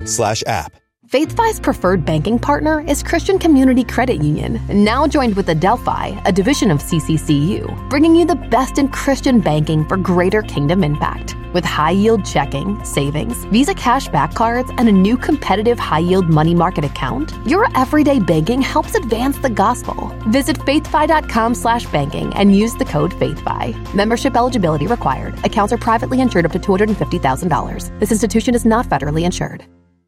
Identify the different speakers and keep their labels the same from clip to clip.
Speaker 1: FaithFi.com/app.
Speaker 2: FaithFi's preferred banking partner is Christian Community Credit Union, now joined with Adelphi, a division of CCCU, bringing you the best in Christian banking for greater kingdom impact. With high-yield checking, savings, Visa cashback cards, and a new competitive high-yield money market account, your everyday banking helps advance the gospel. Visit faithfi.com/banking and use the code FaithFi. Membership eligibility required. Accounts are privately insured up to $250,000. This institution is not federally insured.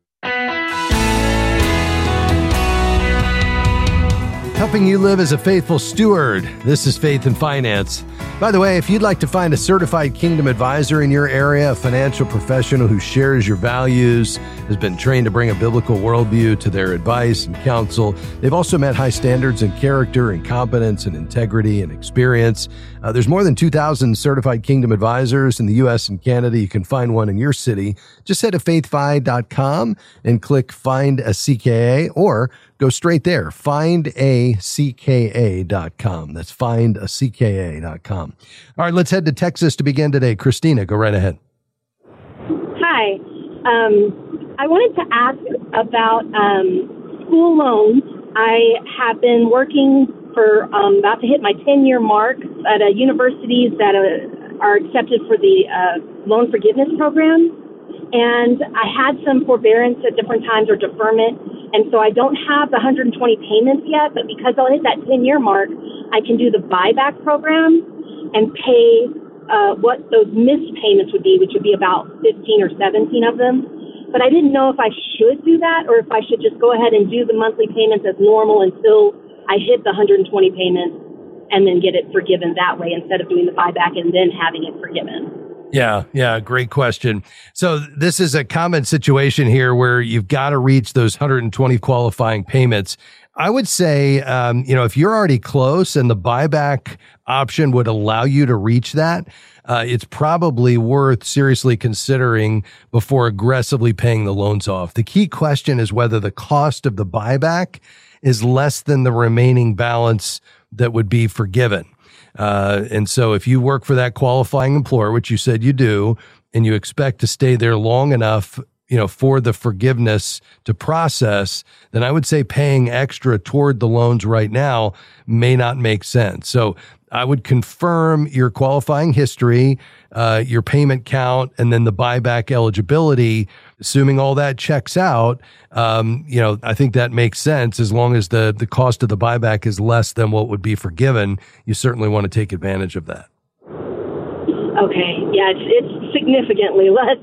Speaker 3: Helping you live as a faithful steward. This is Faith and Finance. By the way, if you'd like to find a certified Kingdom advisor in your area, a financial professional who shares your values, has been trained to bring a biblical worldview to their advice and counsel, they've also met high standards in character and competence and integrity and experience. There's more than 2,000 certified Kingdom advisors in the U.S. and Canada. You can find one in your city. Just head to faithfi.com and click Find a CKA, or go straight there, findacka.com. That's findacka.com. All right, let's head to Texas to begin today. Christina, go right ahead.
Speaker 4: Hi. I wanted to ask about school loans. I have been working for about to hit my 10-year mark at a universities that are accepted for the loan forgiveness program. And I had some forbearance at different times or deferment. And so I don't have the 120 payments yet, but because I'll hit that 10-year mark, I can do the buyback program and pay what those missed payments would be, which would be about 15 or 17 of them. But I didn't know if I should do that or if I should just go ahead and do the monthly payments as normal until I hit the 120 payments and then get it forgiven that way instead of doing the buyback and then having it forgiven.
Speaker 3: Yeah, great question. So this is a common situation here where you've got to reach those 120 qualifying payments. I would say, if you're already close and the buyback option would allow you to reach that, it's probably worth seriously considering before aggressively paying the loans off. The key question is whether the cost of the buyback is less than the remaining balance that would be forgiven. And so if you work for that qualifying employer, which you said you do, and you expect to stay there long enough, for the forgiveness to process, then I would say paying extra toward the loans right now may not make sense. So I would confirm your qualifying history, your payment count, and then the buyback eligibility. Assuming all that checks out, I think that makes sense. As long as the cost of the buyback is less than what would be forgiven, you certainly want to take advantage of that.
Speaker 4: Okay. Yeah, it's significantly less.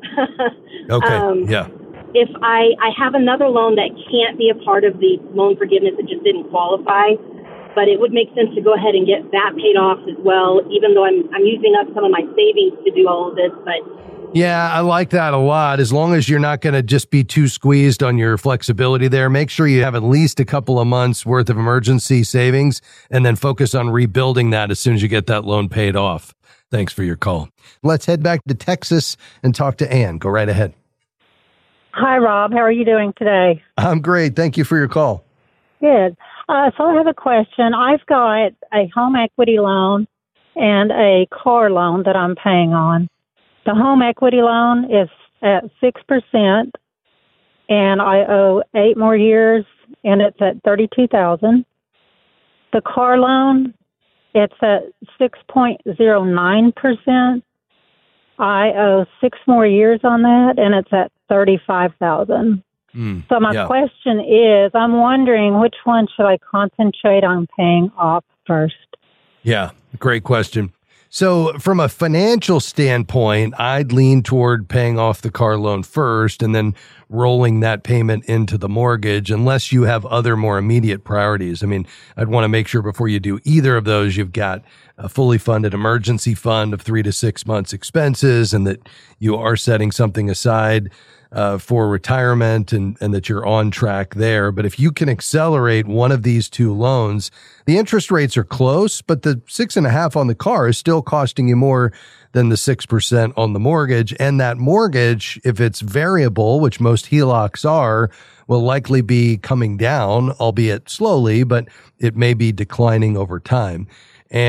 Speaker 3: Okay. Yeah.
Speaker 4: If I have another loan that can't be a part of the loan forgiveness, it just didn't qualify, but it would make sense to go ahead and get that paid off as well, even though I'm using up some of my savings to do all of this. But
Speaker 3: yeah, I like that a lot. As long as you're not going to just be too squeezed on your flexibility there, make sure you have at least a couple of months worth of emergency savings and then focus on rebuilding that as soon as you get that loan paid off. Thanks for your call. Let's head back to Texas and talk to Ann. Go right ahead.
Speaker 5: Hi, Rob. How are you doing today?
Speaker 3: I'm great. Thank you for your call.
Speaker 5: Good. So I have a question. I've got a home equity loan and a car loan that I'm paying on. The home equity loan is at 6%, and I owe 8 more years, and it's at $32,000. The car loan, it's at 6.09%. I owe 6 more years on that, and it's at $35,000. So my question is, I'm wondering which one should I concentrate on paying off first?
Speaker 3: Yeah, great question. So from a financial standpoint, I'd lean toward paying off the car loan first and then rolling that payment into the mortgage, unless you have other more immediate priorities. I mean, I'd want to make sure before you do either of those, you've got a fully funded emergency fund of 3 to 6 months expenses, and that you are setting something aside for retirement, and that you're on track there. But if you can accelerate one of these two loans, the interest rates are close, but the 6.5% on the car is still costing you more than the 6% on the mortgage. And that mortgage, if it's variable, which most HELOCs are, will likely be coming down, albeit slowly, but it may be declining over time. And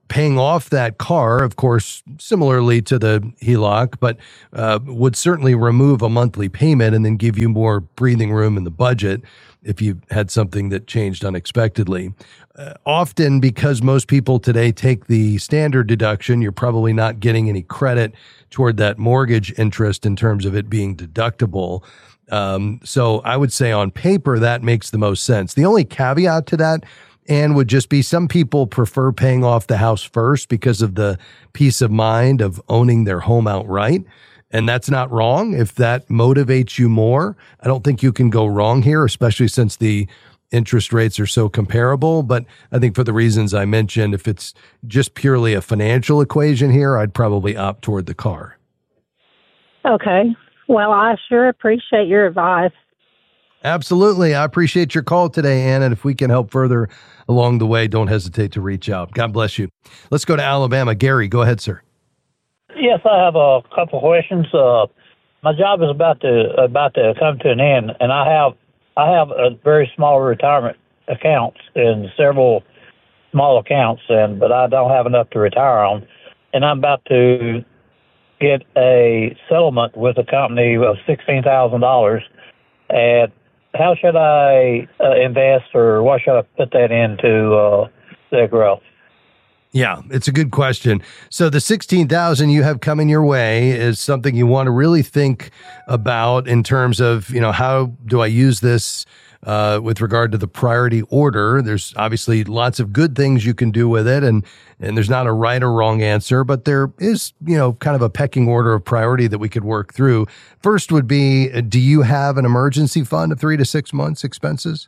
Speaker 3: paying off that car, of course, similarly to the HELOC, but would certainly remove a monthly payment and then give you more breathing room in the budget if you had something that changed unexpectedly. Often, because most people today take the standard deduction, you're probably not getting any credit toward that mortgage interest in terms of it being deductible. So I would say on paper, that makes the most sense. The only caveat to that, and would just be some people prefer paying off the house first because of the peace of mind of owning their home outright. And that's not wrong. If that motivates you more, I don't think you can go wrong here, especially since the interest rates are so comparable. But I think for the reasons I mentioned, if it's just purely a financial equation here, I'd probably opt toward the car.
Speaker 5: Okay. Well, I sure appreciate your advice.
Speaker 3: Absolutely. I appreciate your call today, Ann. And if we can help further along the way, don't hesitate to reach out. God bless you. Let's go to Alabama. Gary, go ahead, sir.
Speaker 1: Yes, I have a couple questions. My job is about to come to an end, and I have a very small retirement accounts and several small accounts, but I don't have enough to retire on. And I'm about to get a settlement with a company of $16,000. And how should I invest, or what should I put that into the growth?
Speaker 3: Yeah, it's a good question. So the $16,000 you have coming your way is something you want to really think about in terms of, how do I use this with regard to the priority order? There's obviously lots of good things you can do with it, and there's not a right or wrong answer, but there is, kind of a pecking order of priority that we could work through. First would be, do you have an emergency fund of 3 to 6 months expenses?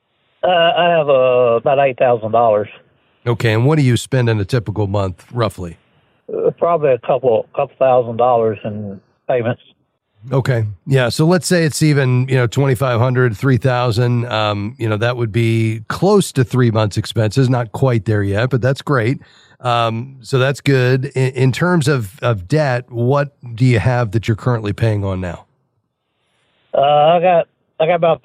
Speaker 1: I have about $8,000.
Speaker 3: Okay, and what do you spend in a typical month, roughly?
Speaker 1: Probably a couple $1,000 in payments.
Speaker 3: Okay, yeah. So let's say it's even $2,500, $3,000. That would be close to 3 months' expenses. Not quite there yet, but that's great. So that's good. In terms of debt, what do you have that you're currently paying on now?
Speaker 1: I got about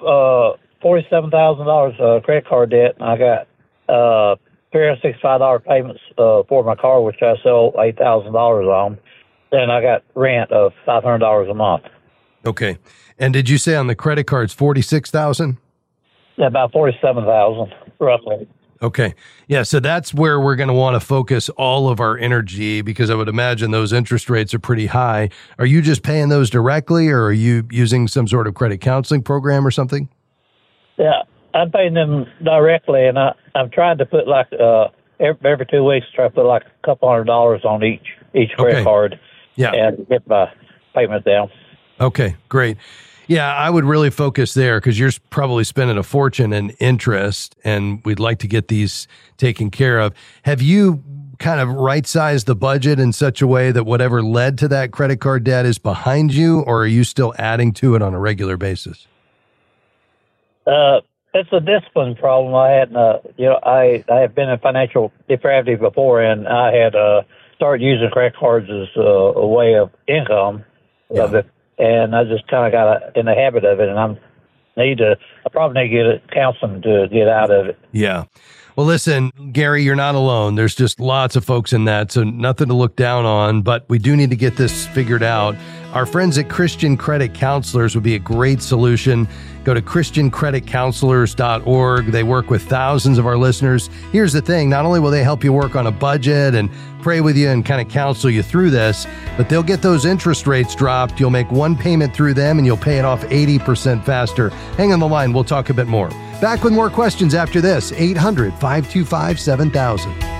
Speaker 1: $47,000 credit card debt, and I got $365 payments for my car, which I sell $8,000 on. Then I got rent of $500 a month.
Speaker 3: Okay. And did you say on the credit cards $46,000?
Speaker 1: Yeah, about $47,000, roughly.
Speaker 3: Okay. Yeah, so that's where we're going to want to focus all of our energy, because I would imagine those interest rates are pretty high. Are you just paying those directly, or are you using some sort of credit counseling program or something?
Speaker 1: Yeah, I'm paying them directly, and I'm trying to put every 2 weeks, try to put a couple $100 on each credit card.
Speaker 3: Yeah.
Speaker 1: And get my payment down.
Speaker 3: Okay, great. Yeah, I would really focus there, because you're probably spending a fortune in interest, and we'd like to get these taken care of. Have you kind of right-sized the budget in such a way that whatever led to that credit card debt is behind you, or are you still adding to it on a regular basis?
Speaker 1: It's a discipline problem. I had, I have been in financial depravity before, and I had started using credit cards as a way of income of it, and I just kind of got in the habit of it, and I probably need to get counseling to get out of it.
Speaker 3: Yeah. Well, listen, Gary, you're not alone. There's just lots of folks in that, so nothing to look down on, but we do need to get this figured out. Our friends at Christian Credit Counselors would be a great solution. Go to ChristianCreditCounselors.org. They work with thousands of our listeners. Here's the thing. Not only will they help you work on a budget and pray with you and kind of counsel you through this, but they'll get those interest rates dropped. You'll make one payment through them, and you'll pay it off 80% faster. Hang on the line. We'll talk a bit more. Back with more questions after this. 800-525-7000.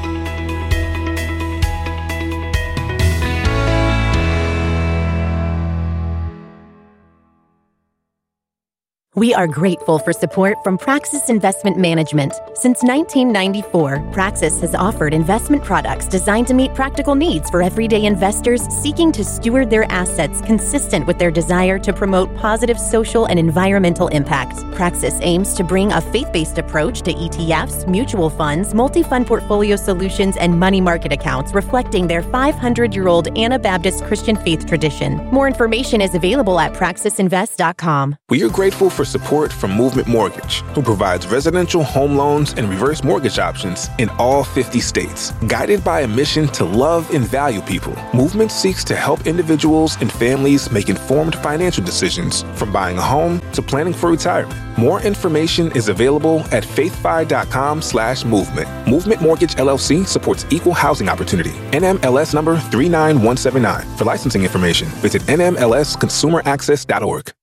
Speaker 6: We are grateful for support from Praxis Investment Management. Since 1994, Praxis has offered investment products designed to meet practical needs for everyday investors seeking to steward their assets consistent with their desire to promote positive social and environmental impact. Praxis aims to bring a faith-based approach to ETFs, mutual funds, multi-fund portfolio solutions, and money market accounts reflecting their 500-year-old Anabaptist Christian faith tradition. More information is available at praxisinvest.com.
Speaker 7: We are grateful for for support from Movement Mortgage, who provides residential home loans and reverse mortgage options in all 50 states. Guided by a mission to love and value people, Movement seeks to help individuals and families make informed financial decisions, from buying a home to planning for retirement. More information is available at faithfi.com/movement. Movement Mortgage LLC supports equal housing opportunity. NMLS number 39179. For licensing information, visit nmlsconsumeraccess.org.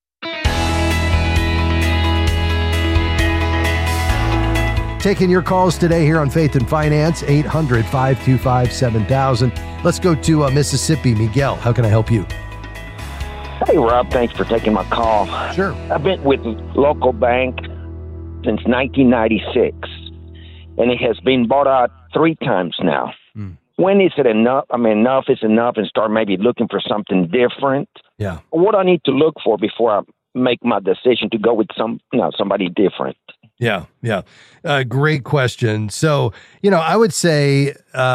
Speaker 3: Taking your calls today here on Faith and Finance, 800-525-7000. Let's go to Mississippi. Miguel, how can I help you?
Speaker 8: Hey, Rob, thanks for taking my call.
Speaker 3: Sure.
Speaker 8: I've been with local bank since 1996, and it has been bought out 3 times now. When is it enough? I mean, enough is enough, and start maybe looking for something different.
Speaker 3: Yeah.
Speaker 8: What I need to look for before I make my decision to go with somebody different?
Speaker 3: Yeah. Great question. So, I would say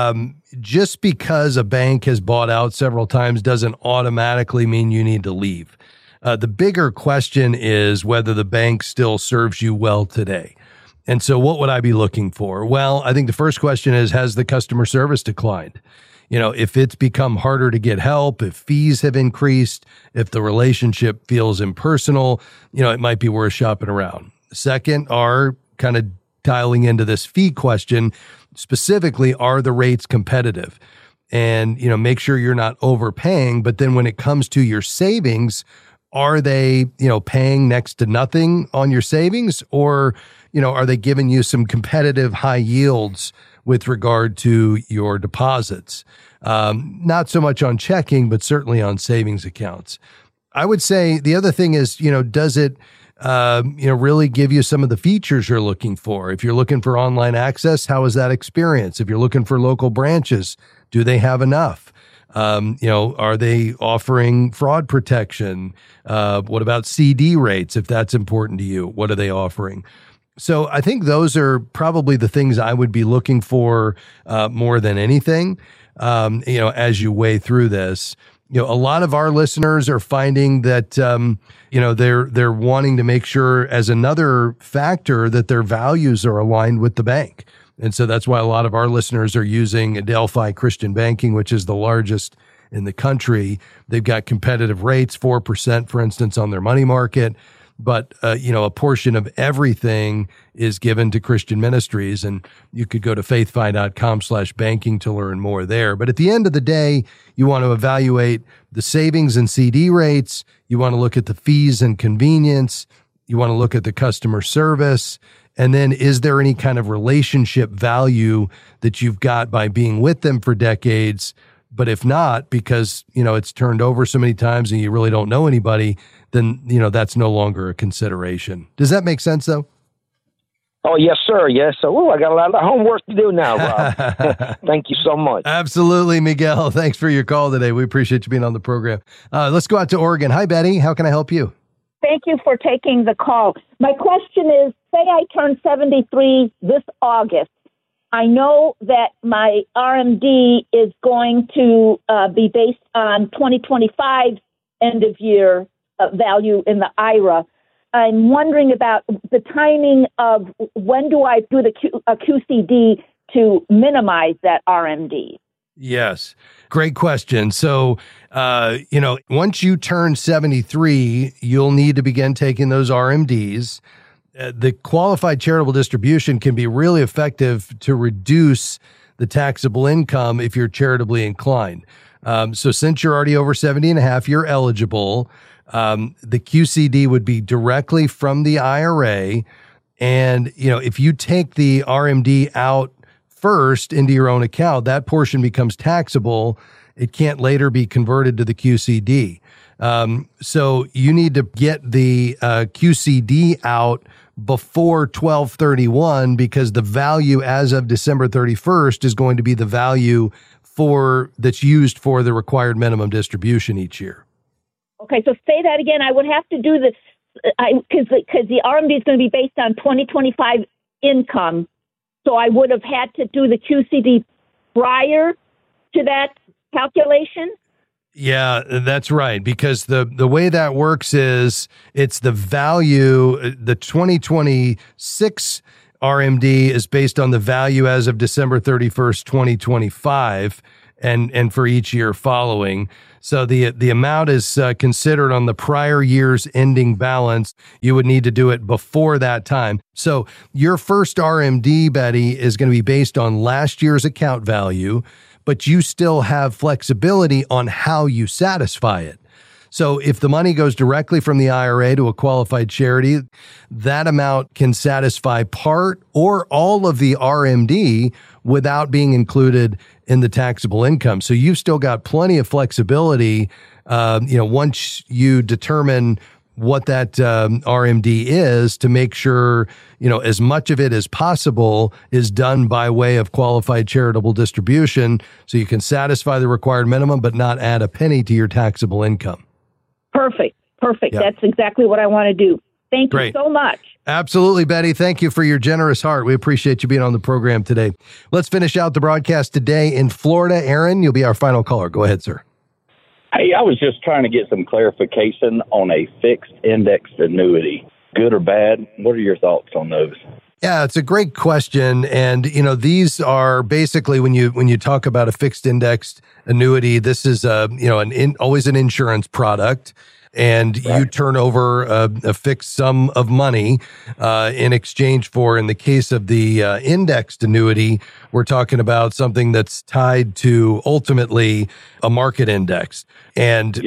Speaker 3: just because a bank has bought out several times doesn't automatically mean you need to leave. The bigger question is whether the bank still serves you well today. And so what would I be looking for? Well, I think the first question is, has the customer service declined? If it's become harder to get help, if fees have increased, if the relationship feels impersonal, it might be worth shopping around. Second are kind of dialing into this fee question. Specifically, are the rates competitive? And, make sure you're not overpaying. But then when it comes to your savings, are they, paying next to nothing on your savings? Or, are they giving you some competitive high yields with regard to your deposits? Not so much on checking, but certainly on savings accounts. I would say the other thing is, does it really give you some of the features you're looking for? If you're looking for online access, how is that experience? If you're looking for local branches, do they have enough? Are they offering fraud protection? What about CD rates? If that's important to you, what are they offering? So I think those are probably the things I would be looking for more than anything, as you weigh through this. A lot of our listeners are finding that, they're wanting to make sure as another factor that their values are aligned with the bank. And so that's why a lot of our listeners are using Adelphi Christian Banking, which is the largest in the country. They've got competitive rates, 4%, for instance, on their money market. But, a portion of everything is given to Christian Ministries, and you could go to faithfi.com/banking to learn more there. But at the end of the day, you want to evaluate the savings and CD rates. You want to look at the fees and convenience. You want to look at the customer service. And then is there any kind of relationship value that you've got by being with them for decades? But if not, because, it's turned over so many times and you really don't know anybody, then, that's no longer a consideration. Does that make sense, though?
Speaker 8: Oh, yes, sir. Yes, sir. Oh, I got a lot of homework to do now, Rob. Thank you so much.
Speaker 3: Absolutely, Miguel. Thanks for your call today. We appreciate you being on the program. Let's go out to Oregon. Hi, Betty. How can I help you?
Speaker 9: Thank you for taking the call. My question is, say I turn 73 this August. I know that my RMD is going to be based on 2025 end of year value in the IRA. I'm wondering about the timing of when do I do a QCD to minimize that RMD?
Speaker 3: Yes. Great question. So, once you turn 73, you'll need to begin taking those RMDs. The qualified charitable distribution can be really effective to reduce the taxable income if you're charitably inclined. So since you're already over 70 and a half, you're eligible. The QCD would be directly from the IRA. And, if you take the RMD out first into your own account, that portion becomes taxable. It can't later be converted to the QCD. So you need to get the QCD out before 12/31 because the value as of December 31st is going to be the value that's used for the required minimum distribution each year.
Speaker 9: Okay, so say that again. I would have to do this because the RMD is going to be based on 2025 income. So I would have had to do the QCD prior to that calculation?
Speaker 3: Yeah, that's right. Because the way that works is it's the value, the 2026 RMD is based on the value as of December 31st, 2025, and for each year following. So the amount is considered on the prior year's ending balance. You would need to do it before that time. So your first RMD, Betty, is going to be based on last year's account value, but you still have flexibility on how you satisfy it. So if the money goes directly from the IRA to a qualified charity, that amount can satisfy part or all of the RMD without being included in the taxable income. So you've still got plenty of flexibility, once you determine what that RMD is, to make sure, as much of it as possible is done by way of qualified charitable distribution, so you can satisfy the required minimum but not add a penny to your taxable income.
Speaker 9: Perfect.
Speaker 3: Yep.
Speaker 9: That's exactly what I want to do. Thank you so much.
Speaker 3: Absolutely, Betty. Thank you for your generous heart. We appreciate you being on the program today. Let's finish out the broadcast today in Florida. Aaron, you'll be our final caller. Go ahead, sir.
Speaker 10: Hey, I was just trying to get some clarification on a fixed indexed annuity. Good or bad? What are your thoughts on those?
Speaker 3: Yeah, it's a great question. And, these are basically when you talk about a fixed indexed annuity, this is always an insurance product. And you turn over a fixed sum of money in exchange for, in the case of the indexed annuity, we're talking about something that's tied to ultimately a market index. And,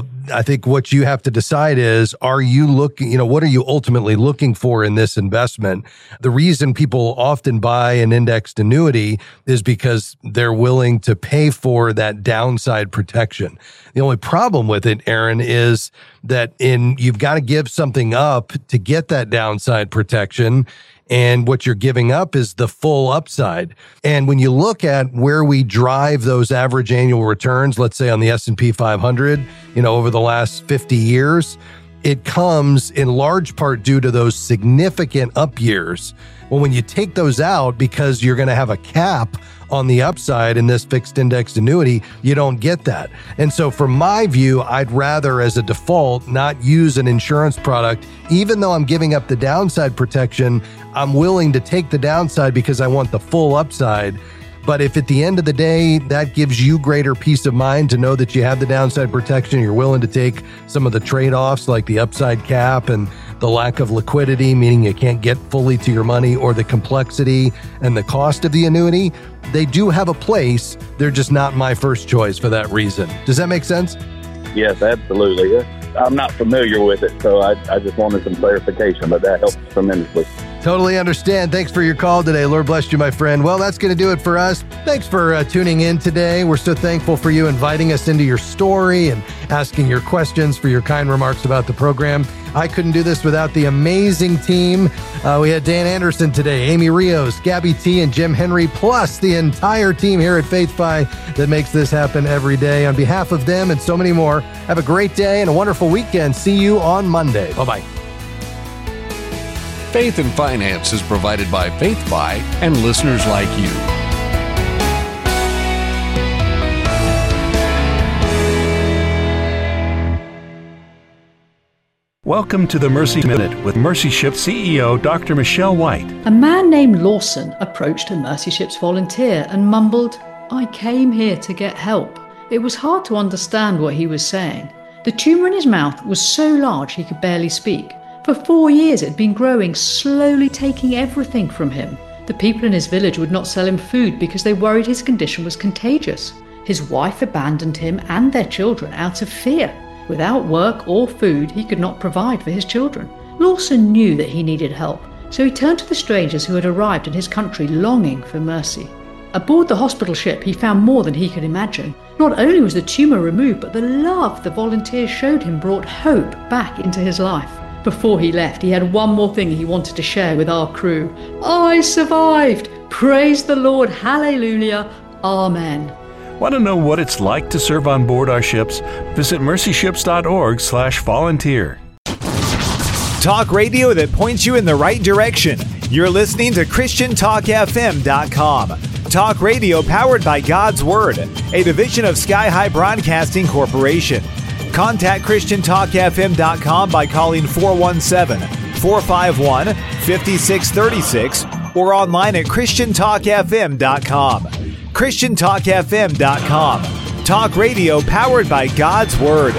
Speaker 3: I think what you have to decide is, are you looking, what are you ultimately looking for in this investment? The reason people often buy an indexed annuity is because they're willing to pay for that downside protection. The only problem with it, Aaron, is that you've got to give something up to get that downside protection. And what you're giving up is the full upside. And when you look at where we drive those average annual returns, let's say on the S&P 500, over the last 50 years, it comes in large part due to those significant up years. Well, when you take those out, because you're going to have a cap on the upside in this fixed indexed annuity, you don't get that. And so from my view, I'd rather, as a default, not use an insurance product. Even though I'm giving up the downside protection, I'm willing to take the downside because I want the full upside. But if at the end of the day, that gives you greater peace of mind to know that you have the downside protection, you're willing to take some of the trade-offs like the upside cap and the lack of liquidity, meaning you can't get fully to your money, or the complexity and the cost of the annuity, they do have a place. They're just not my first choice for that reason. Does that make sense?
Speaker 10: Yes, absolutely. I'm not familiar with it, so I just wanted some clarification, but that helps tremendously.
Speaker 3: Totally understand. Thanks for your call today. Lord bless you, my friend. Well, that's going to do it for us. Thanks for tuning in today. We're so thankful for you inviting us into your story and asking your questions, for your kind remarks about the program. I couldn't do this without the amazing team. We had Dan Anderson today, Amy Rios, Gabby T, and Jim Henry, plus the entire team here at FaithFi that makes this happen every day. On behalf of them and so many more, have a great day and a wonderful weekend. See you on Monday. Bye-bye.
Speaker 11: Faith and Finance is provided by FaithFi and listeners like you.
Speaker 12: Welcome to the Mercy Minute with Mercy Ship CEO Dr. Michelle White.
Speaker 13: A man named Lawson approached a Mercy Ship's volunteer and mumbled, "I came here to get help." It was hard to understand what he was saying. The tumour in his mouth was so large he could barely speak. For 4 years it had been growing, slowly taking everything from him. The people in his village would not sell him food because they worried his condition was contagious. His wife abandoned him and their children out of fear. Without work or food, he could not provide for his children. Lawson knew that he needed help, so he turned to the strangers who had arrived in his country longing for mercy. Aboard the hospital ship, he found more than he could imagine. Not only was the tumour removed, but the love the volunteers showed him brought hope back into his life. Before he left, he had one more thing he wanted to share with our crew. "I survived! Praise the Lord! Hallelujah! Amen."
Speaker 12: Want to know what it's like to serve on board our ships? Visit mercyships.org/volunteer.
Speaker 14: Talk radio that points you in the right direction. You're listening to ChristianTalkFM.com. Talk radio powered by God's Word, a division of Sky High Broadcasting Corporation. Contact ChristianTalkFM.com by calling 417-451-5636 or online at ChristianTalkFM.com. ChristianTalkFM.com. Talk radio powered by God's Word.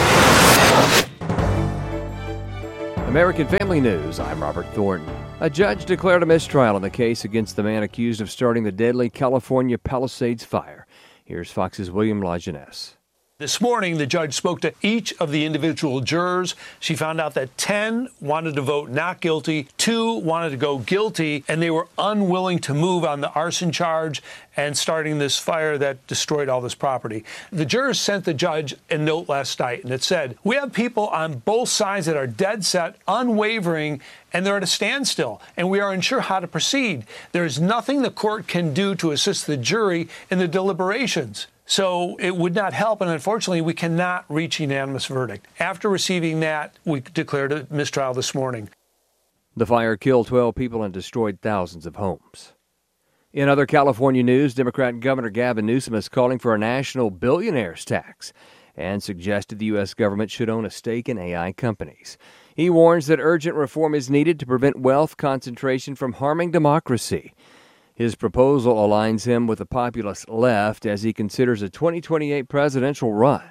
Speaker 15: American Family News, I'm Robert Thornton. A judge declared a mistrial in the case against the man accused of starting the deadly California Palisades fire. Here's Fox's William LaJeunesse.
Speaker 16: This morning, the judge spoke to each of the individual jurors. She found out that 10 wanted to vote not guilty, 2 wanted to go guilty, and they were unwilling to move on the arson charge and starting this fire that destroyed all this property. The jurors sent the judge a note last night, and it said, "We have people on both sides that are dead set, unwavering, and they're at a standstill, and we are unsure how to proceed. There is nothing the court can do to assist the jury in the deliberations. So it would not help, and unfortunately, we cannot reach unanimous verdict." After receiving that, we declared a mistrial this morning.
Speaker 15: The fire killed 12 people and destroyed thousands of homes. In other California news, Democrat Governor Gavin Newsom is calling for a national billionaires tax and suggested the U.S. government should own a stake in AI companies. He warns that urgent reform is needed to prevent wealth concentration from harming democracy. His proposal aligns him with the populist left as he considers a 2028 presidential run.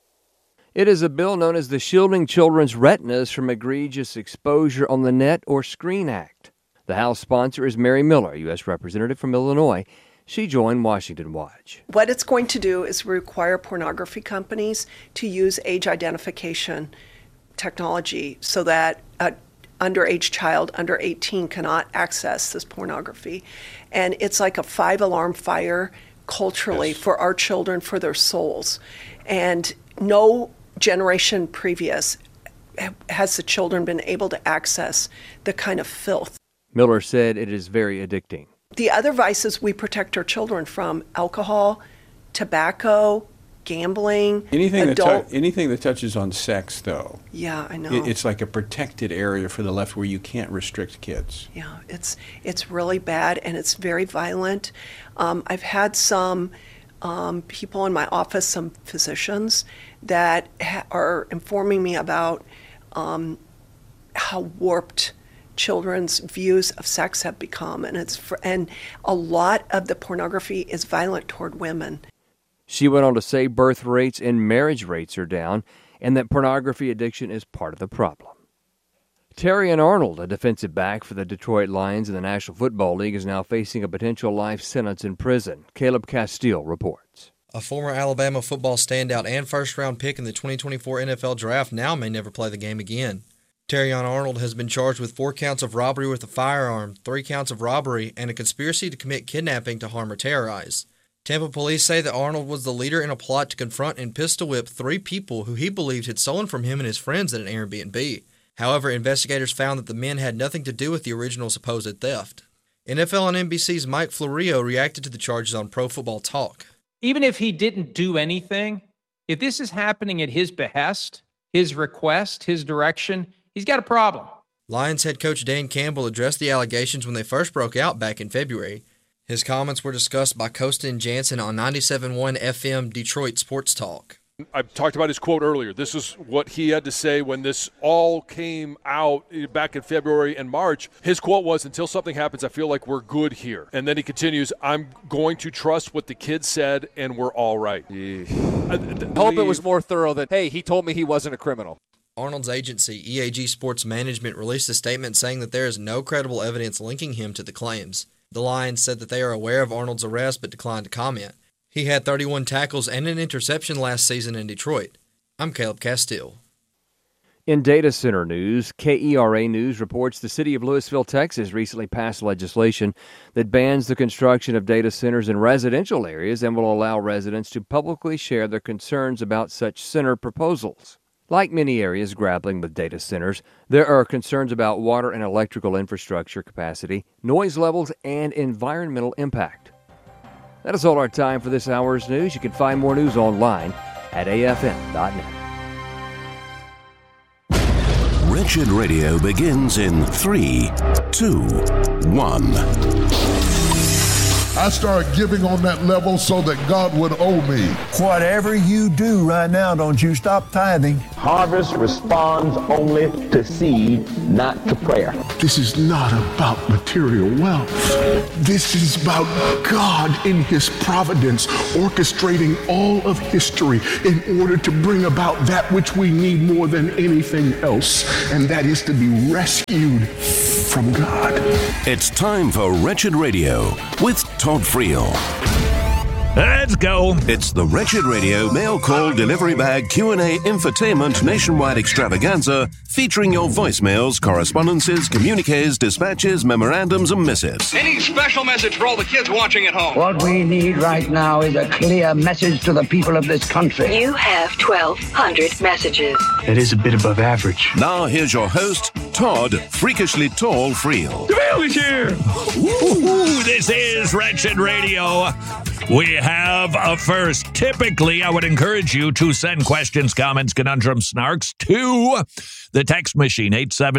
Speaker 15: It is a bill known as the Shielding Children's Retinas from Egregious Exposure on the Net or Screen Act. The House sponsor is Mary Miller, U.S. Representative from Illinois. She joined Washington Watch.
Speaker 17: What it's going to do is require pornography companies to use age identification technology so that underage child under 18 cannot access this pornography. And it's like a 5-alarm fire culturally for our children, for their souls. And no generation previous has the children been able to access the kind of filth.
Speaker 15: Miller said it is very addicting.
Speaker 17: The other vices we protect our children from: alcohol, tobacco, gambling,
Speaker 18: anything
Speaker 17: adult.
Speaker 18: Anything that touches on sex, though.
Speaker 17: Yeah, I know.
Speaker 18: It's like a protected area for the left where you can't restrict kids.
Speaker 17: Yeah, it's really bad, and it's very violent. I've had some people in my office, some physicians, that are informing me about how warped children's views of sex have become, and a lot of the pornography is violent toward women.
Speaker 15: She went on to say birth rates and marriage rates are down and that pornography addiction is part of the problem. Terrion Arnold, a defensive back for the Detroit Lions in the National Football League, is now facing a potential life sentence in prison. Caleb Castile reports.
Speaker 19: A former Alabama football standout and first-round pick in the 2024 NFL Draft now may never play the game again. Terrion Arnold has been charged with 4 counts of robbery with a firearm, 3 counts of robbery, and a conspiracy to commit kidnapping to harm or terrorize. Tampa police say that Arnold was the leader in a plot to confront and pistol whip 3 people who he believed had stolen from him and his friends at an Airbnb. However, investigators found that the men had nothing to do with the original supposed theft. NFL and NBC's Mike Florio reacted to the charges on Pro Football Talk.
Speaker 20: Even if he didn't do anything, if this is happening at his behest, his request, his direction, he's got a problem.
Speaker 19: Lions head coach Dan Campbell addressed the allegations when they first broke out back in February. His comments were discussed by Costa and Jansen on 97.1 FM Detroit Sports Talk.
Speaker 21: I talked about his quote earlier. This is what he had to say when this all came out back in February and March. His quote was, "Until something happens, I feel like we're good here." And then he continues, "I'm going to trust what the kid said, and we're all right."
Speaker 22: I hope it was more thorough than, "Hey, he told me he wasn't a criminal."
Speaker 19: Arnold's agency, EAG Sports Management, released a statement saying that there is no credible evidence linking him to the claims. The Lions said that they are aware of Arnold's arrest but declined to comment. He had 31 tackles and an interception last season in Detroit. I'm Caleb Castile.
Speaker 15: In data center news, KERA News reports the city of Lewisville, Texas recently passed legislation that bans the construction of data centers in residential areas and will allow residents to publicly share their concerns about such center proposals. Like many areas grappling with data centers, there are concerns about water and electrical infrastructure capacity, noise levels, and environmental impact. That is all our time for this hour's news. You can find more news online at afm.net.
Speaker 23: Wretched Radio begins in 3, 2, 1.
Speaker 2: I started giving on that level so that God would owe me.
Speaker 4: Whatever you do right now, don't you stop tithing.
Speaker 5: Harvest responds only to seed, not to prayer.
Speaker 2: This is not about material wealth. This is about God in His providence orchestrating all of history in order to bring about that which we need more than anything else, and that is to be rescued from God.
Speaker 23: It's time for Wretched Radio with Todd Friel.
Speaker 24: Let's go.
Speaker 23: It's the Wretched Radio mail call delivery bag Q&A infotainment nationwide extravaganza featuring your voicemails, correspondences, communiques, dispatches, memorandums, and missives.
Speaker 25: Any special message for all the kids watching at home?
Speaker 26: What we need right now is a clear message to the people of this country.
Speaker 27: You have 1,200 messages.
Speaker 23: It is a bit above average. Now here's your host, Todd Freakishly Tall Friel.
Speaker 24: The mail is here. Ooh, this is Wretched Radio. We have a first. Typically, I would encourage you to send questions, comments, conundrums, snarks to the text machine,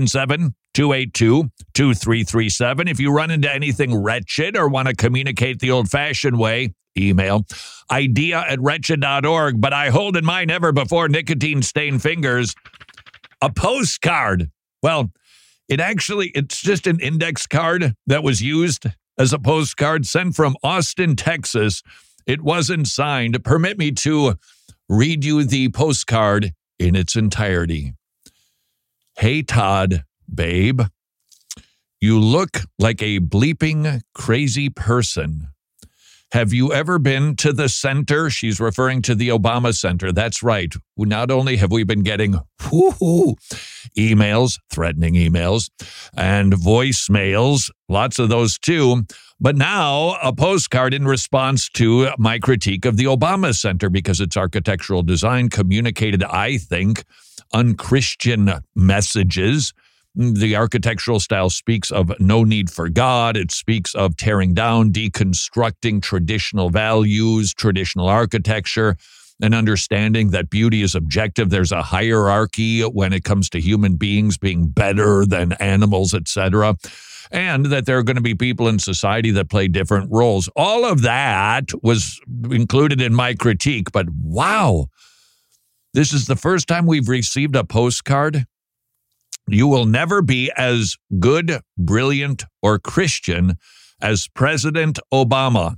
Speaker 24: 877-282-2337. If you run into anything wretched or want to communicate the old-fashioned way, email idea@wretched.org. But I hold in my never-before nicotine-stained fingers a postcard. Well, it's just an index card that was used as a postcard sent from Austin, Texas. It wasn't signed. Permit me to read you the postcard in its entirety. Hey, Todd, babe. You look like a bleeping crazy person. Have you ever been to the center? She's referring to the Obama Center. That's right. Not only have we been getting emails, threatening emails, and voicemails, lots of those too, but now a postcard in response to my critique of the Obama Center because its architectural design communicated, I think, unchristian messages. The architectural style speaks of no need for God. It speaks of tearing down, deconstructing traditional values, traditional architecture, and understanding that beauty is objective. There's a hierarchy when it comes to human beings being better than animals, etc., and that there are going to be people in society that play different roles. All of that was included in my critique, but wow, this is the first time we've received a postcard. You will never be as good, brilliant, or Christian as President Obama.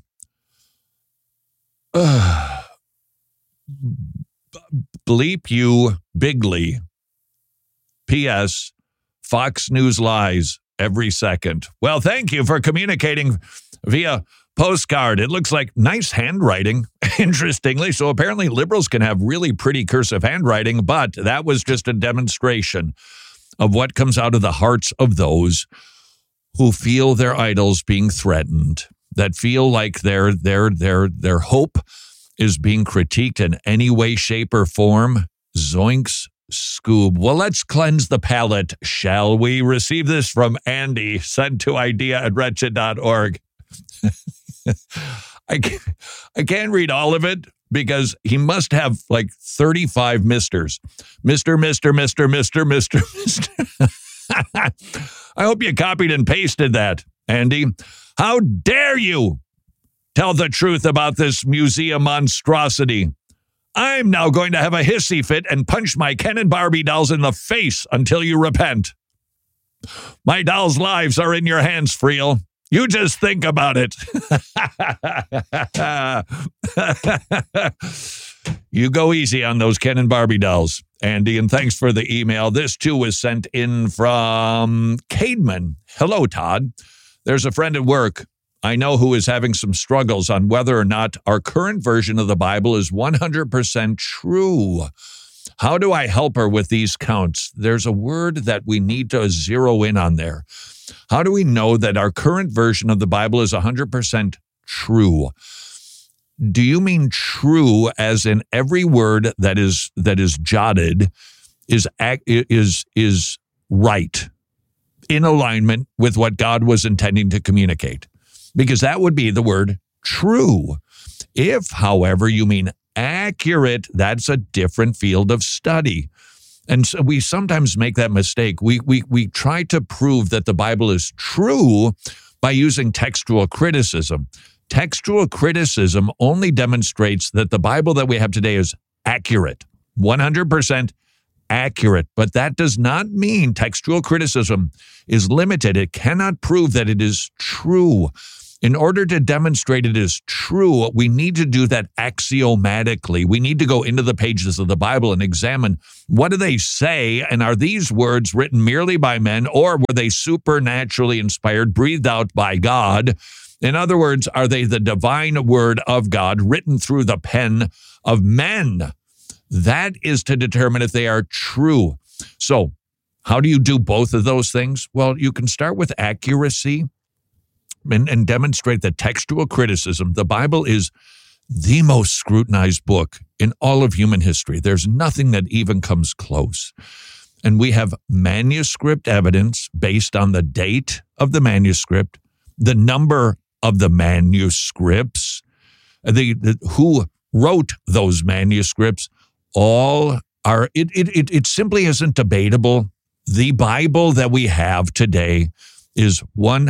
Speaker 24: Bleep you bigly. P.S. Fox News lies every second. Well, thank you for communicating via postcard. It looks like nice handwriting, interestingly. So apparently liberals can have really pretty cursive handwriting, but that was just a demonstration of what comes out of the hearts of those who feel their idols being threatened, that feel like their hope is being critiqued in any way, shape, or form. Zoinks, Scoob. Well, let's cleanse the palate, shall we? Receive this from Andy, sent to idea@wretched.org. I can't read all of it, because he must have like 35 misters. Mister. I hope you copied and pasted that, Andy. How dare you tell the truth about this museum monstrosity? I'm now going to have a hissy fit and punch my Ken and Barbie dolls in the face until you repent. My dolls' lives are in your hands, Friel. You just think about it. You go easy on those Ken and Barbie dolls, Andy, and thanks for the email. This, too, was sent in from Cademan. Hello, Todd. There's a friend at work I know who is having some struggles on whether or not our current version of the Bible is 100% true. How do I help her with these counts? There's a word that we need to zero in on there. How do we know that our current version of the Bible is 100% true? Do you mean true as in every word that is jotted is right, in alignment with what God was intending to communicate? Because that would be the word true. If, however, you mean accurate, that's a different field of study. And so we sometimes make that mistake. We try to prove that the Bible is true by using textual criticism. Textual criticism only demonstrates that the Bible that we have today is accurate, 100% accurate. But that does not mean textual criticism is limited. It cannot prove that it is true. In order to demonstrate it is true, we need to do that axiomatically. We need to go into the pages of the Bible and examine what do they say, and are these words written merely by men, or were they supernaturally inspired, breathed out by God? In other words, are they the divine word of God written through the pen of men? That is to determine if they are true. So, how do you do both of those things? Well, you can start with accuracy and demonstrate that textual criticism, the Bible is the most scrutinized book in all of human history. There's nothing that even comes close. And we have manuscript evidence based on the date of the manuscript, the number of the manuscripts, who wrote those manuscripts, all are, it simply isn't debatable. The Bible that we have today is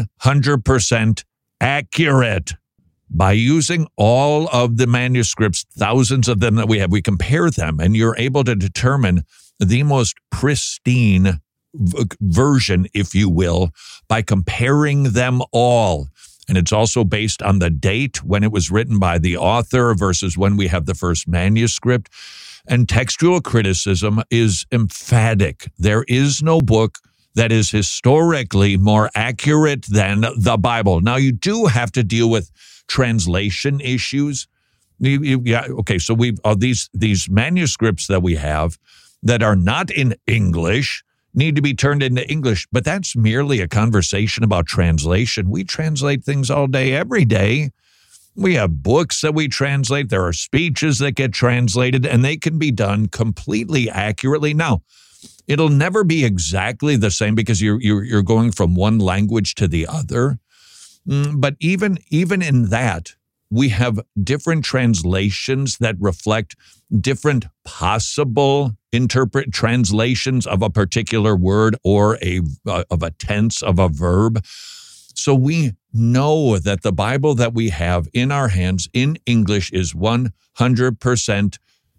Speaker 24: 100% accurate. By using all of the manuscripts, thousands of them that we have, we compare them, and you're able to determine the most pristine version, if you will, by comparing them all. And it's also based on the date when it was written by the author versus when we have the first manuscript. And textual criticism is emphatic. There is no book that is historically more accurate than the Bible. Now, you do have to deal with translation issues. So we've these manuscripts that we have that are not in English need to be turned into English, but that's merely a conversation about translation. We translate things all day, every day. We have books that we translate. There are speeches that get translated, and they can be done completely accurately. Now, it'll never be exactly the same because you're going from one language to the other. But even in that, we have different translations that reflect different possible translations of a particular word or of a tense of a verb. So we know that the Bible that we have in our hands in English is 100%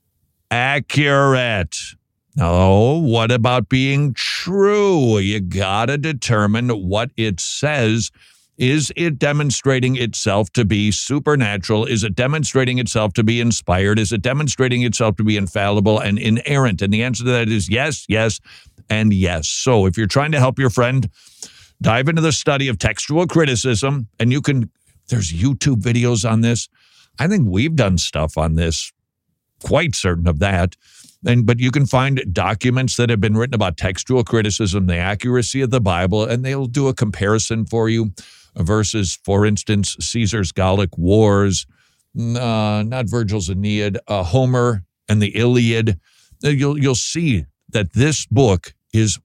Speaker 24: accurate. Now, what about being true? You got to determine what it says. Is it demonstrating itself to be supernatural? Is it demonstrating itself to be inspired? Is it demonstrating itself to be infallible and inerrant? And the answer to that is yes, yes, and yes. So if you're trying to help your friend dive into the study of textual criticism, and there's YouTube videos on this. I think we've done stuff on this, quite certain of that. But you can find documents that have been written about textual criticism, the accuracy of the Bible, and they'll do a comparison for you versus, for instance, Caesar's Gallic Wars, not Virgil's Aeneid, Homer and the Iliad. You'll see that this book is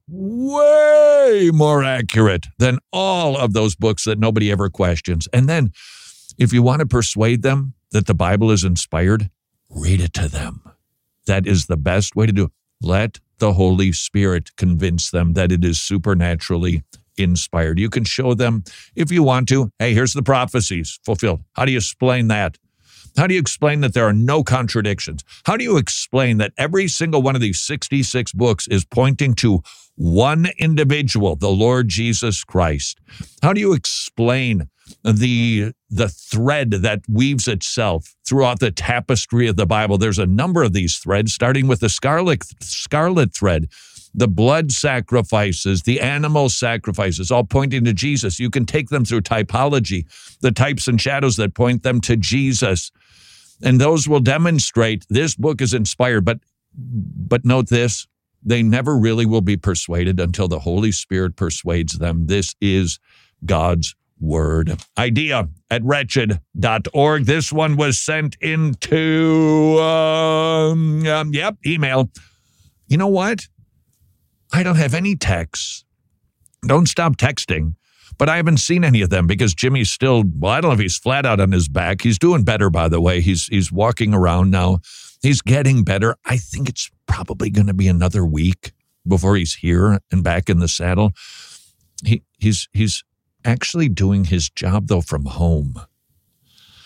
Speaker 24: way more accurate than all of those books that nobody ever questions. And then, if you want to persuade them that the Bible is inspired, read it to them. That is the best way to do it. Let the Holy Spirit convince them that it is supernaturally inspired. You can show them, if you want to, hey, here's the prophecies fulfilled. How do you explain that? How do you explain that there are no contradictions? How do you explain that every single one of these 66 books is pointing to one individual, the Lord Jesus Christ? How do you explain the thread that weaves itself throughout the tapestry of the Bible? There's a number of these threads, starting with the scarlet thread, the blood sacrifices, the animal sacrifices, all pointing to Jesus. You can take them through typology, the types and shadows that point them to Jesus. And those will demonstrate this book is inspired. But note this, they never really will be persuaded until the Holy Spirit persuades them. This is God's Word. idea@wretched.org. This one was sent into, email. You know what? I don't have any texts. Don't stop texting. But I haven't seen any of them because Jimmy's still, I don't know if he's flat out on his back. He's doing better, by the way. He's walking around now. He's getting better. I think it's probably going to be another week before he's here and back in the saddle. He's actually doing his job, though, from home.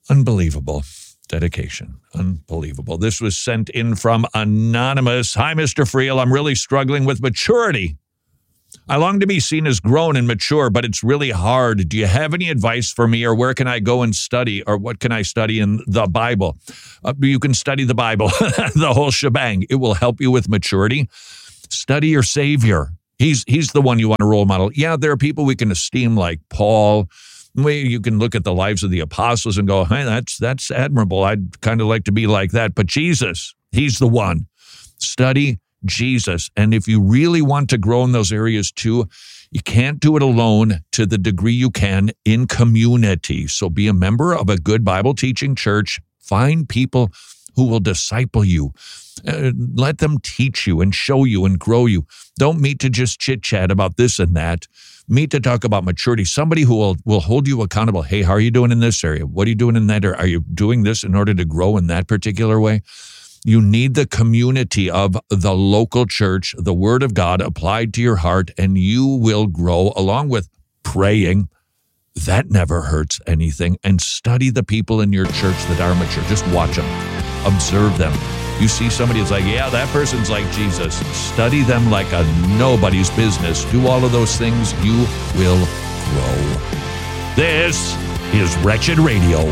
Speaker 24: Unbelievable dedication. Unbelievable. This was sent in from Anonymous. Hi, Mr. Friel. I'm really struggling with maturity. I long to be seen as grown and mature, but it's really hard. Do you have any advice for me, or where can I go and study, or what can I study in the Bible? You can study the Bible, the whole shebang. It will help you with maturity. Study your Savior. He's the one you want to role model. Yeah, there are people we can esteem like Paul. You can look at the lives of the apostles and go, hey, that's admirable. I'd kind of like to be like that. But Jesus, he's the one. Study Jesus. And if you really want to grow in those areas too, you can't do it alone to the degree you can in community. So be a member of a good Bible teaching church. Find people who will disciple you. Let them teach you and show you and grow you. Don't meet to just chit-chat about this and that. Meet to talk about maturity. Somebody who will hold you accountable. Hey, how are you doing in this area? What are you doing in that area? Are you doing this in order to grow in that particular way? You need the community of the local church, the Word of God applied to your heart, and you will grow along with praying. That never hurts anything. And study the people in your church that are mature. Just watch them. Observe them. You see somebody who's like, yeah, that person's like Jesus. Study them like a nobody's business. Do all of those things. You will grow. This is Wretched Radio.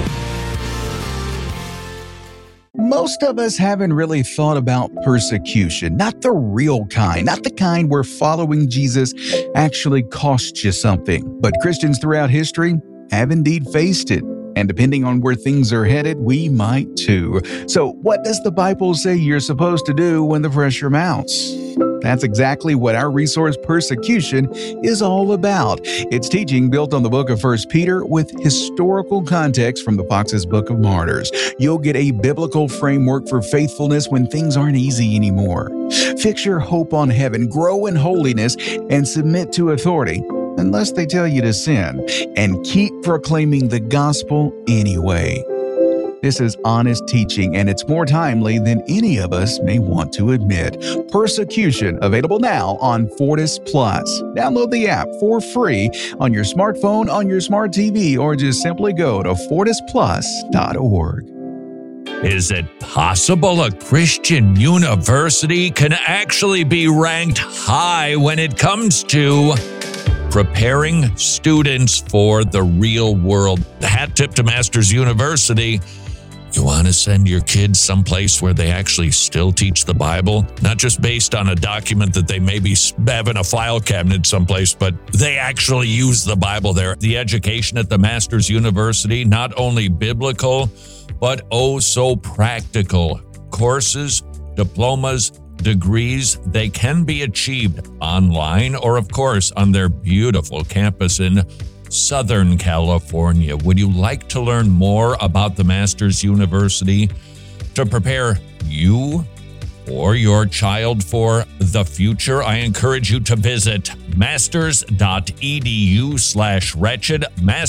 Speaker 1: Most of us haven't really thought about persecution, not the real kind, not the kind where following Jesus actually costs you something. But Christians throughout history have indeed faced it. And depending on where things are headed, we might too. So what does the Bible say you're supposed to do when the pressure mounts? That's exactly what our resource Persecution is all about. It's teaching built on the book of 1 Peter with historical context from the Fox's Book of Martyrs. You'll get a biblical framework for faithfulness when things aren't easy anymore. Fix your hope on heaven, grow in holiness, and submit to authority, unless they tell you to sin, and keep proclaiming the gospel anyway. This is honest teaching, and it's more timely than any of us may want to admit. Persecution, available now on Fortis Plus. Download the app for free on your smartphone, on your smart TV, or just simply go to fortisplus.org.
Speaker 24: Is it possible a Christian university can actually be ranked high when it comes to preparing students for the real world? Hat tip to Masters University. You want to send your kids someplace where they actually still teach the Bible? Not just based on a document that they maybe have in a file cabinet someplace, but they actually use the Bible there. The education at the Masters University, not only biblical, but oh so practical. Courses, diplomas, degrees, they can be achieved online or, of course, on their beautiful campus in Southern California. Would you like to learn more about the Masters University to prepare you or your child for the future? I encourage you to visit masters.edu/wretched,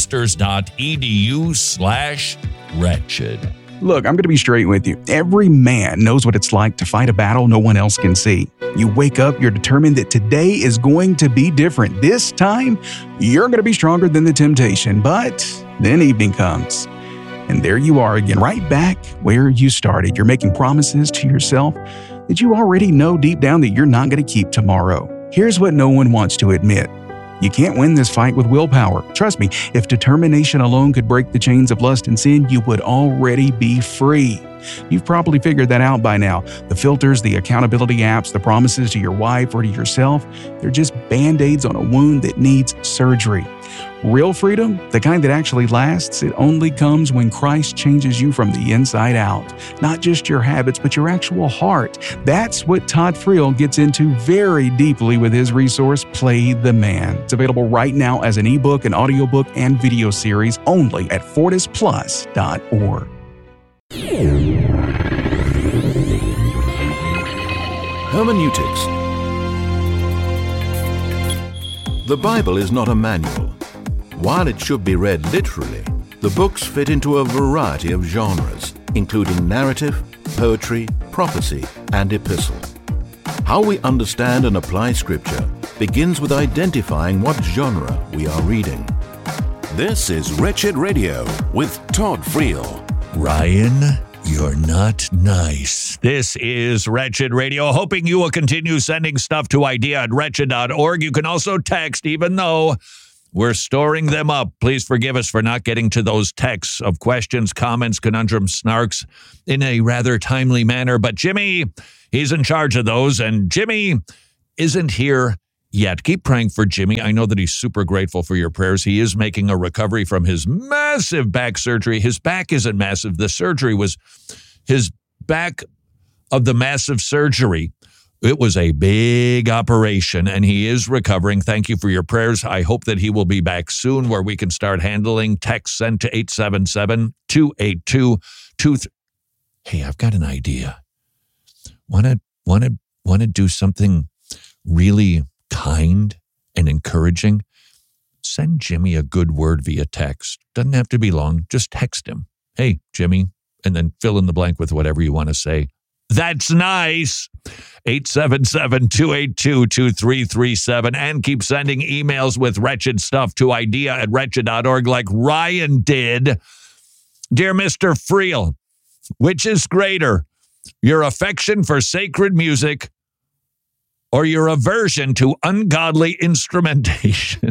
Speaker 24: masters.edu/wretched.
Speaker 1: Look, I'm going to be straight with you. Every man knows what it's like to fight a battle no one else can see. You wake up, you're determined that today is going to be different. This time, you're going to be stronger than the temptation. But then evening comes, and there you are again, right back where you started. You're making promises to yourself that you already know deep down that you're not going to keep tomorrow. Here's what no one wants to admit. You can't win this fight with willpower. Trust me, if determination alone could break the chains of lust and sin, you would already be free. You've probably figured that out by now. The filters, the accountability apps, the promises to your wife or to yourself, they're just band-aids on a wound that needs surgery. Real freedom, the kind that actually lasts, it only comes when Christ changes you from the inside out. Not just your habits, but your actual heart. That's what Todd Friel gets into very deeply with his resource, Play the Man. It's available right now as an ebook, an audiobook, and video series only at fortisplus.org.
Speaker 23: Hermeneutics. The Bible is not a manual. While it should be read literally, the books fit into a variety of genres, including narrative, poetry, prophecy, and epistle. How we understand and apply Scripture begins with identifying what genre we are reading. This is Wretched Radio with Todd Friel.
Speaker 24: Ryan, you're not nice. This is Wretched Radio, hoping you will continue sending stuff to idea@wretched.org. You can also text, even though we're storing them up. Please forgive us for not getting to those texts of questions, comments, conundrums, snarks in a rather timely manner. But Jimmy, he's in charge of those, and Jimmy isn't here yet. Keep praying for Jimmy. I know that he's super grateful for your prayers. He is making a recovery from his massive back surgery. His back isn't massive. The surgery was his back of the massive surgery. It was a big operation, and he is recovering. Thank you for your prayers. I hope that he will be back soon where we can start handling texts sent to 877-282-23. Hey, I've got an idea. Want to do something really kind and encouraging? Send Jimmy a good word via text. Doesn't have to be long. Just text him. Hey, Jimmy, and then fill in the blank with whatever you want to say. That's nice. 877-282-2337. And keep sending emails with wretched stuff to idea@wretched.org like Ryan did. Dear Mr. Friel, which is greater, your affection for sacred music or your aversion to ungodly instrumentation?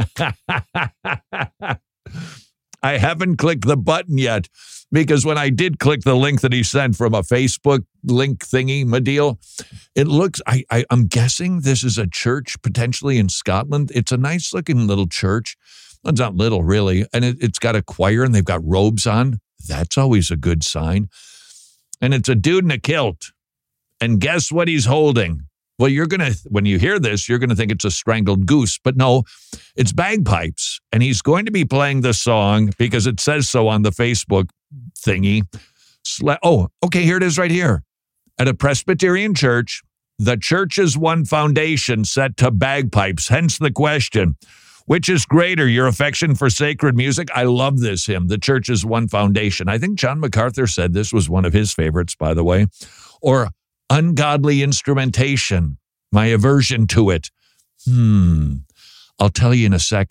Speaker 24: I haven't clicked the button yet because when I did click the link that he sent from a Facebook link thingy, deal, it looks, I'm guessing this is a church potentially in Scotland. It's a nice looking little church. It's not little really. And it's got a choir and they've got robes on. That's always a good sign. And it's a dude in a kilt. And guess what he's holding? Well, when you hear this, you're going to think it's a strangled goose, but no, it's bagpipes. And he's going to be playing the song because it says so on the Facebook thingy. Okay, here it is right here. At a Presbyterian church, the church's one foundation set to bagpipes, hence the question, which is greater, your affection for sacred music? I love this hymn, the church's one foundation. I think John MacArthur said this was one of his favorites, by the way. Or ungodly instrumentation, my aversion to it. I'll tell you in a second.